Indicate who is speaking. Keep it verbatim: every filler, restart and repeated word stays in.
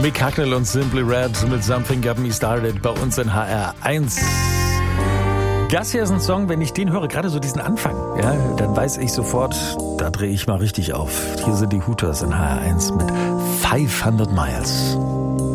Speaker 1: Mick Hucknall und Simply Red mit Something Got Me Started bei uns in H R eins. Das hier ist ein Song, wenn ich den höre, gerade so diesen Anfang, ja, dann weiß ich sofort, da drehe ich mal richtig auf. Hier sind die Hooters in H R eins mit fünfhundert Miles.